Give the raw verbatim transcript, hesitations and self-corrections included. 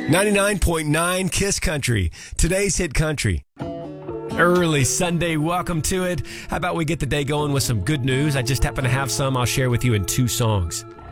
ninety-nine point nine Kiss Country, today's hit country. Early Sunday, welcome to it. How about we get the day going with some good news? I just happen to have some I'll share with you in two songs.